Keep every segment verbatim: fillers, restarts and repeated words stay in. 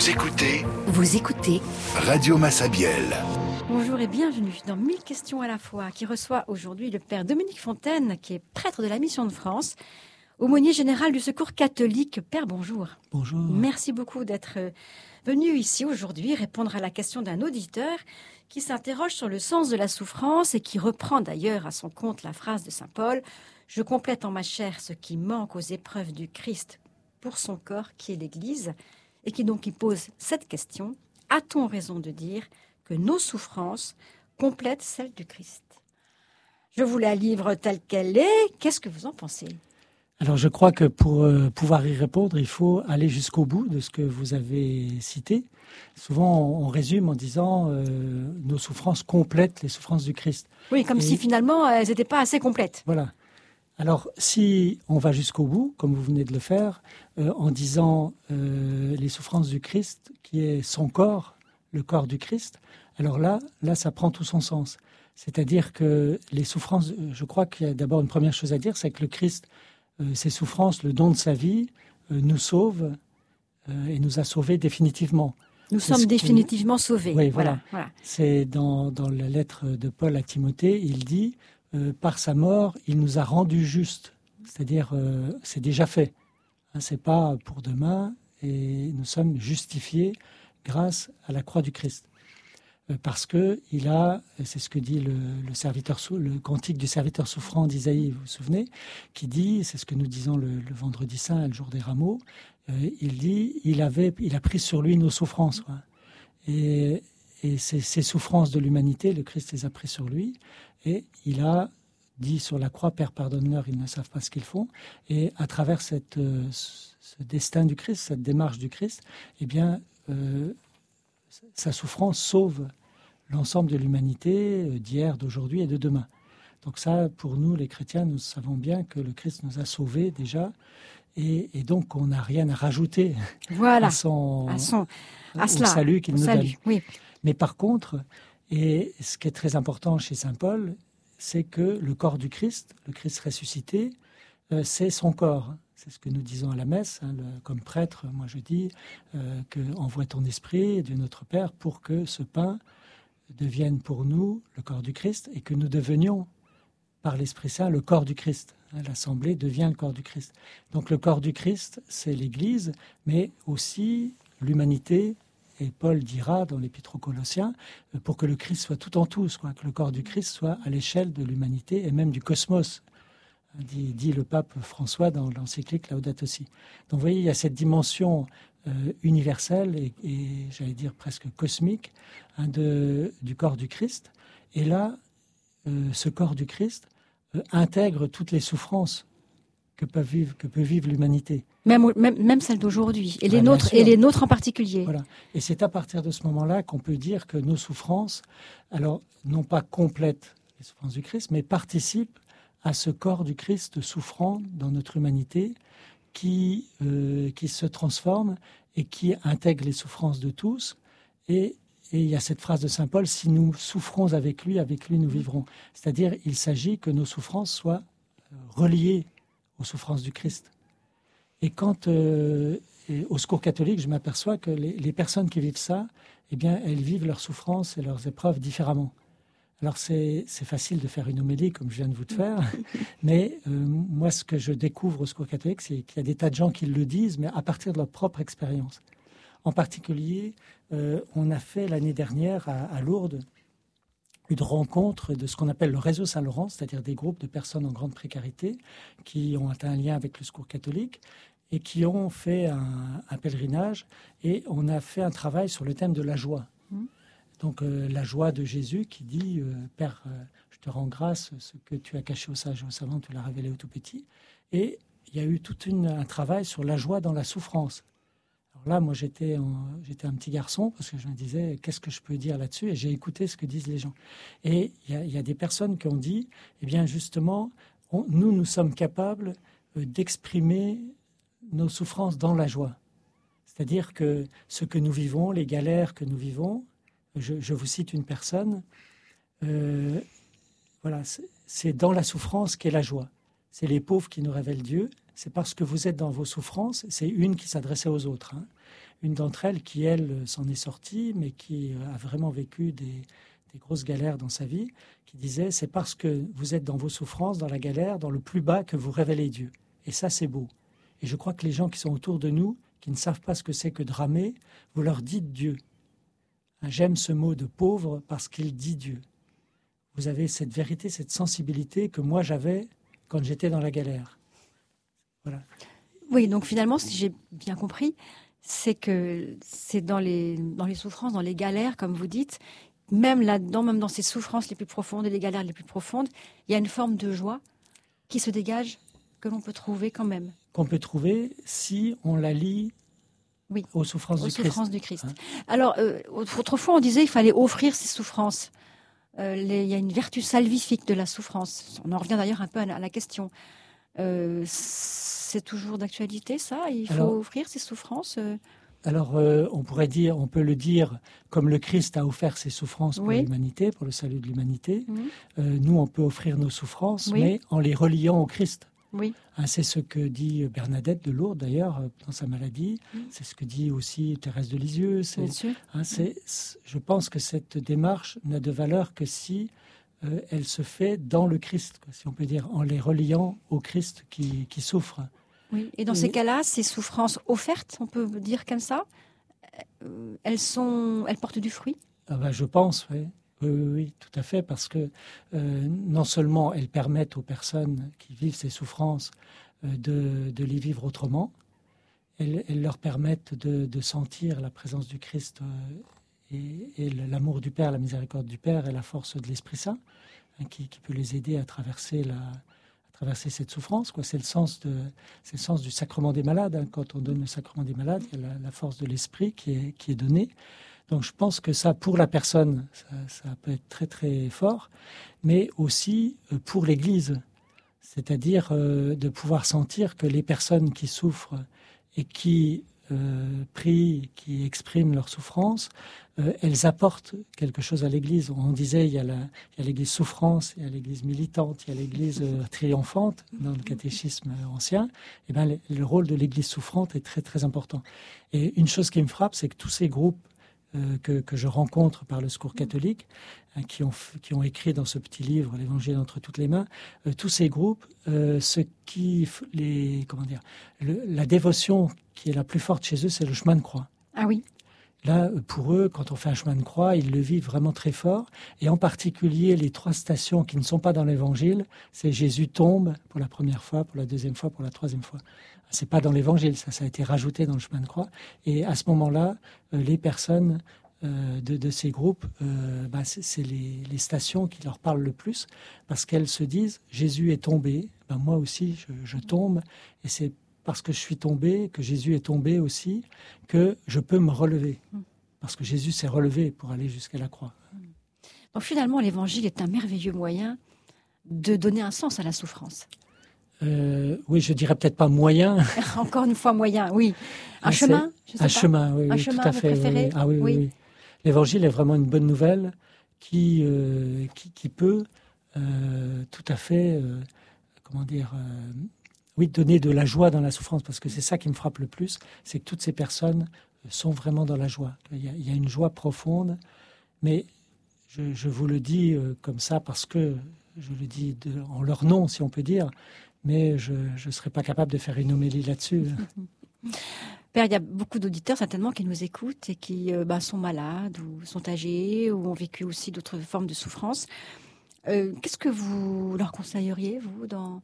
Vous écoutez Vous écoutez Radio Massabielle. Bonjour et bienvenue dans mille questions à la fois, qui reçoit aujourd'hui le père Dominique Fontaine, qui est prêtre de la Mission de France, aumônier général du Secours catholique. Père, bonjour. Bonjour. Merci beaucoup d'être venu ici aujourd'hui répondre à la question d'un auditeur qui s'interroge sur le sens de la souffrance et qui reprend d'ailleurs à son compte la phrase de saint Paul « Je complète en ma chair ce qui manque aux épreuves du Christ pour son corps qui est l'Église » et qui donc y pose cette question « A-t-on raison de dire que nos souffrances complètent celles du Christ ?» Je vous la livre telle qu'elle est. Qu'est-ce que vous en pensez ? Alors je crois que pour euh, pouvoir y répondre, il faut aller jusqu'au bout de ce que vous avez cité. Souvent on, on résume en disant euh, nos souffrances complètent les souffrances du Christ. Oui, comme Et, si finalement elles n'étaient pas assez complètes. Voilà. Alors si on va jusqu'au bout, comme vous venez de le faire, euh, en disant euh, les souffrances du Christ, qui est son corps, le corps du Christ, alors là, là ça prend tout son sens. C'est-à-dire que les souffrances, je crois qu'il y a d'abord une première chose à dire, c'est que le Christ, euh, ses souffrances, le don de sa vie, euh, nous sauve euh, et nous a sauvés définitivement. Nous C'est sommes ce que- définitivement sauvés. Oui, voilà. voilà. voilà. C'est dans, dans la lettre de Paul à Timothée, il dit euh, par sa mort, il nous a rendus justes. C'est-à-dire, euh, c'est déjà fait. Hein, c'est pas pour demain, et nous sommes justifiés grâce à la croix du Christ. Euh, parce que il a, c'est ce que dit le, le serviteur, sou- le cantique du serviteur souffrant d'Isaïe, vous vous souvenez, qui dit, c'est ce que nous disons le, le vendredi saint, le jour des rameaux, euh, il dit, il avait, il a pris sur lui nos souffrances, quoi. Et, et ces, ces souffrances de l'humanité, le Christ les a pris sur lui, et il a dit sur la croix, Père, pardonne-leur, ils ne savent pas ce qu'ils font. Et à travers cette, euh, ce destin du Christ, cette démarche du Christ, eh bien, euh, sa souffrance sauve l'ensemble de l'humanité euh, d'hier, d'aujourd'hui et de demain. Donc ça, pour nous, les chrétiens, nous savons bien que le Christ nous a sauvés déjà, et, et donc on n'a rien à rajouter Voilà. à son, À son, à au cela. salut qu'il Au nous salut, donne. oui. Mais par contre, et ce qui est très important chez saint Paul, c'est que le corps du Christ, le Christ ressuscité, euh, c'est son corps. C'est ce que nous disons à la messe. Hein, le- comme prêtre, moi je dis euh, que envoie ton esprit, Dieu notre Père, pour que ce pain devienne pour nous le corps du Christ et que nous devenions par l'Esprit Saint le corps du Christ. Hein, l'Assemblée devient le corps du Christ. Donc le corps du Christ, c'est l'Église, mais aussi l'humanité. Et Paul dira dans l'Épître aux Colossiens, euh, pour que le Christ soit tout en tous, quoi, que le corps du Christ soit à l'échelle de l'humanité et même du cosmos, hein, dit, dit le pape François dans l'encyclique Laudato Si. Donc vous voyez, il y a cette dimension euh, universelle et, et j'allais dire presque cosmique, hein, de, du corps du Christ. Et là, euh, ce corps du Christ euh, intègre toutes les souffrances que peut vivre, que peut vivre l'humanité. Même, même, même celles d'aujourd'hui. Et, Ah, les bien nôtres, sûr. et les nôtres en particulier. Voilà. Et c'est à partir de ce moment-là qu'on peut dire que nos souffrances, alors non pas complètent les souffrances du Christ, mais participent à ce corps du Christ souffrant dans notre humanité qui, euh, qui se transforme et qui intègre les souffrances de tous. Et, et il y a cette phrase de saint Paul, si nous souffrons avec lui, avec lui nous vivrons. C'est-à-dire, il s'agit que nos souffrances soient euh, reliées aux souffrances du Christ. Et quand, euh, et au Secours catholique, je m'aperçois que les, les personnes qui vivent ça, eh bien, elles vivent leurs souffrances et leurs épreuves différemment. Alors, c'est, c'est facile de faire une homélie, comme je viens de vous de faire, mais euh, moi, ce que je découvre au Secours catholique, c'est qu'il y a des tas de gens qui le disent, mais à partir de leur propre expérience. En particulier, euh, on a fait l'année dernière à, à Lourdes une rencontre de ce qu'on appelle le réseau Saint-Laurent, c'est-à-dire des groupes de personnes en grande précarité qui ont un lien avec le Secours catholique et qui ont fait un, un pèlerinage, et on a fait un travail sur le thème de la joie. Mmh. Donc euh, la joie de Jésus qui dit euh, « Père, euh, je te rends grâce, ce que tu as caché aux sages et aux savants, tu l'as révélé au tout petit ». Et il y a eu tout une, un travail sur la joie dans la souffrance. Alors là, moi, j'étais, en, j'étais un petit garçon parce que je me disais, qu'est-ce que je peux dire là-dessus ? Et j'ai écouté ce que disent les gens. Et il y a, il y a des personnes qui ont dit, eh bien, justement, on, nous, nous sommes capables euh, d'exprimer nos souffrances dans la joie. C'est-à-dire que ce que nous vivons, les galères que nous vivons, je, je vous cite une personne, euh, voilà, c'est, c'est dans la souffrance qu'est la joie. C'est les pauvres qui nous révèlent Dieu. C'est parce que vous êtes dans vos souffrances, c'est une qui s'adressait aux autres, hein. une d'entre elles qui, elle, s'en est sortie, mais qui a vraiment vécu des, des grosses galères dans sa vie, qui disait « C'est parce que vous êtes dans vos souffrances, dans la galère, dans le plus bas, que vous révélez Dieu. » Et ça, c'est beau. Et je crois que les gens qui sont autour de nous, qui ne savent pas ce que c'est que dramer, vous leur dites Dieu. J'aime ce mot de pauvre parce qu'il dit Dieu. Vous avez cette vérité, cette sensibilité que moi j'avais quand j'étais dans la galère. Voilà. Oui, donc finalement, si j'ai bien compris, c'est que c'est dans les, dans les souffrances, dans les galères, comme vous dites, même là-dedans, même dans ces souffrances les plus profondes et les galères les plus profondes, il y a une forme de joie qui se dégage, que l'on peut trouver quand même. Qu'on peut trouver si on la lie oui, aux souffrances, aux du, souffrances Christ. du Christ. Hein? Alors, euh, autrefois, on disait qu'il fallait offrir ses souffrances. Euh, les, il y a une vertu salvifique de la souffrance. On en revient d'ailleurs un peu à la, à la question. Euh, c'est toujours d'actualité, ça? Il faut alors, offrir ses souffrances euh... Alors, euh, on pourrait dire, on peut le dire, comme le Christ a offert ses souffrances pour oui. l'humanité, pour le salut de l'humanité. Mmh. Euh, nous, on peut offrir nos souffrances, oui. mais en les reliant au Christ. Oui. Hein, c'est ce que dit Bernadette de Lourdes, d'ailleurs, dans sa maladie. Mmh. C'est ce que dit aussi Thérèse de Lisieux. C'est, hein, c'est, c'est, je pense que cette démarche n'a de valeur que si euh, elle se fait dans le Christ, quoi, si on peut dire, en les reliant au Christ qui, qui souffre. Oui. Et dans Et... ces cas-là, ces souffrances offertes, on peut dire comme ça, euh, elles, sont, elles portent du fruit? Ah ben, je pense, oui. Oui, oui, oui, tout à fait, parce que euh, non seulement elles permettent aux personnes qui vivent ces souffrances euh, de, de les vivre autrement, elles, elles leur permettent de, de sentir la présence du Christ euh, et, et l'amour du Père, la miséricorde du Père et la force de l'Esprit Saint, hein, qui, qui peut les aider à traverser, la, à traverser cette souffrance. Quoi. C'est, le sens de, c'est le sens du sacrement des malades. Hein. Quand on donne le sacrement des malades, il y a la, la force de l'Esprit qui est, qui est donnée. Donc je pense que ça, pour la personne, ça, ça peut être très très fort, mais aussi pour l'Église, c'est-à-dire euh, de pouvoir sentir que les personnes qui souffrent et qui euh, prient, qui expriment leur souffrance, euh, elles apportent quelque chose à l'Église. On disait, il y a, la, il y a l'Église souffrance, il y a l'Église militante, il y a l'Église euh, triomphante dans le catéchisme ancien. Et bien, le, le rôle de l'Église souffrante est très très important. Et une chose qui me frappe, c'est que tous ces groupes Euh, que, que je rencontre par le Secours catholique, hein, qui, ont, qui ont écrit dans ce petit livre, l'Évangile entre toutes les mains, euh, tous ces groupes, euh, ce qui, les, comment dire, le, la dévotion qui est la plus forte chez eux, c'est le chemin de croix. Ah oui. Là, pour eux, quand on fait un chemin de croix, ils le vivent vraiment très fort. Et en particulier, les trois stations qui ne sont pas dans l'Évangile, c'est Jésus tombe pour la première fois, pour la deuxième fois, pour la troisième fois. C'est pas dans l'Évangile, ça, ça a été rajouté dans le chemin de croix. Et à ce moment-là, euh, les personnes euh, de, de ces groupes, euh, bah, c'est, c'est les, les stations qui leur parlent le plus, parce qu'elles se disent « Jésus est tombé, ben moi aussi je, je tombe, et c'est parce que je suis tombé, que Jésus est tombé aussi, que je peux me relever. Parce que Jésus s'est relevé pour aller jusqu'à la croix. » Donc finalement, l'Évangile est un merveilleux moyen de donner un sens à la souffrance. Euh, oui, je dirais peut-être pas moyen. Encore une fois moyen, oui. Un ah, chemin, je sais Un pas. chemin, oui, un oui chemin, tout à vous fait. préférez oui, oui. Ah oui, oui, oui. L'Évangile est vraiment une bonne nouvelle qui, euh, qui, qui peut euh, tout à fait, euh, comment dire, euh, oui, donner de la joie dans la souffrance, parce que c'est ça qui me frappe le plus, c'est que toutes ces personnes sont vraiment dans la joie. Il y a, il y a une joie profonde, mais je, je vous le dis euh, comme ça parce que je le dis de, en leur nom, si on peut dire, mais je ne serais pas capable de faire une homélie là-dessus. Père, il y a beaucoup d'auditeurs certainement qui nous écoutent et qui euh, bah, sont malades ou sont âgés ou ont vécu aussi d'autres formes de souffrance. Euh, qu'est-ce que vous leur conseilleriez, vous, dans,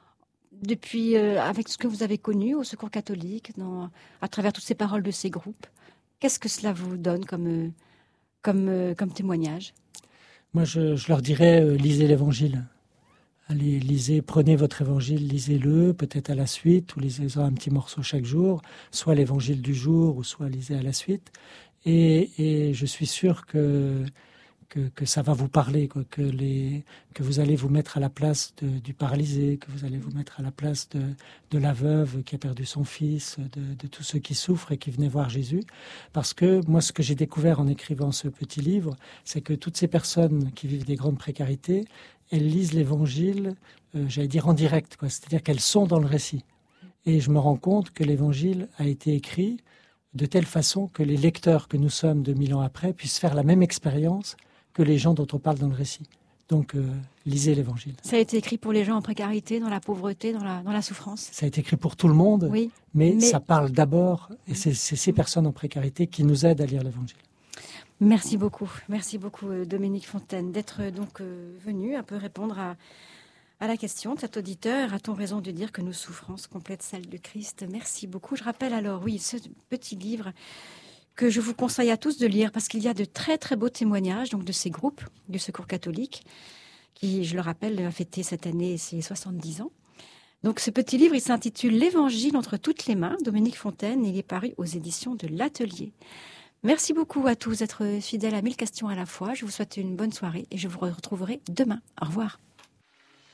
depuis, euh, avec ce que vous avez connu au Secours catholique, dans, à travers toutes ces paroles de ces groupes? Qu'est-ce que cela vous donne comme, euh, comme, euh, comme témoignage? Moi, je, je leur dirais, euh, lisez l'Évangile. Allez, lisez, prenez votre évangile, lisez-le, peut-être à la suite, ou lisez-en un petit morceau chaque jour, soit l'évangile du jour, ou soit lisez à la suite. Et, et je suis sûr que, que, que ça va vous parler, quoi, que, les, que vous allez vous mettre à la place de, du paralysé, que vous allez vous mettre à la place de, de la veuve qui a perdu son fils, de, de tous ceux qui souffrent et qui venaient voir Jésus. Parce que moi, ce que j'ai découvert en écrivant ce petit livre, c'est que toutes ces personnes qui vivent des grandes précarités, elles lisent l'Évangile, euh, j'allais dire en direct, quoi. C'est-à-dire qu'elles sont dans le récit. Et je me rends compte que l'Évangile a été écrit de telle façon que les lecteurs que nous sommes de mille ans après puissent faire la même expérience que les gens dont on parle dans le récit. Donc, euh, lisez l'Évangile. Ça a été écrit pour les gens en précarité, dans la pauvreté, dans la, dans la souffrance. Ça a été écrit pour tout le monde, oui, mais, mais ça parle d'abord, et c'est, c'est ces personnes en précarité qui nous aident à lire l'Évangile. Merci beaucoup. Merci beaucoup, Dominique Fontaine, d'être donc euh, venu un peu répondre à, à la question de cet auditeur. A-t-on raison de dire que nos souffrances complètent celles du Christ? Merci beaucoup. Je rappelle alors, oui, ce petit livre que je vous conseille à tous de lire parce qu'il y a de très très beaux témoignages donc de ces groupes du Secours catholique qui, je le rappelle, a fêté cette année ses soixante-dix ans. Donc ce petit livre, il s'intitule L'Évangile entre toutes les mains, Dominique Fontaine, et il est paru aux éditions de l'Atelier. Merci beaucoup à tous d'être fidèles à mille questions à la fois. Je vous souhaite une bonne soirée et je vous retrouverai demain. Au revoir.